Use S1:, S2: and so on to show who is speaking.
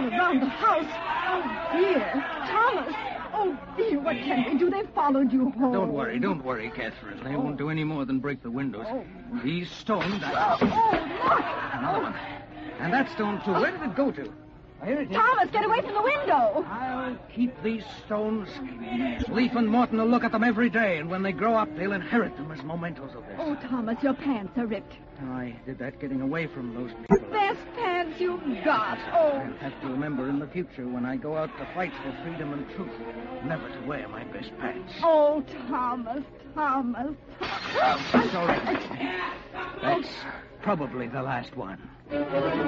S1: all around the house. Oh, dear. Thomas. Oh, dear, what can we do? They followed you home.
S2: Don't worry, Catherine. They won't do any more than break the windows.
S1: Oh.
S2: These stones...
S1: Oh, look.
S2: Another one. And that stone, too. Where did it go to? Here it is.
S1: Thomas, get away from the window.
S2: I'll keep these stones. Leaf and Morton will look at them every day, and when they grow up, they'll inherit them as mementos of this.
S1: Oh, Thomas, your pants are ripped.
S2: I did that getting away from those people.
S1: The best pants you've got. Oh.
S2: I'll have to remember in the future when I go out to fight for freedom and truth, never to wear my best pants.
S1: Oh, Thomas.
S2: It's all right. That's probably the last one.